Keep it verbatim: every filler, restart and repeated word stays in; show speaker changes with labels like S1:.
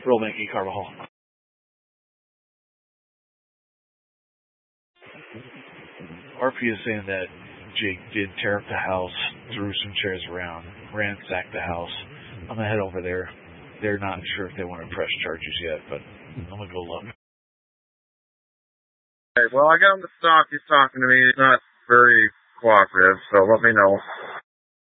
S1: Roll Yankee Carvajal. R P is saying that Jake did tear up the house, threw some chairs around, ransacked the house. I'm going to head over there. They're not sure if they want to press charges yet, but I'm going to go look.
S2: Okay, well, I got him to stop. He's talking to me. He's not very cooperative, so let me know.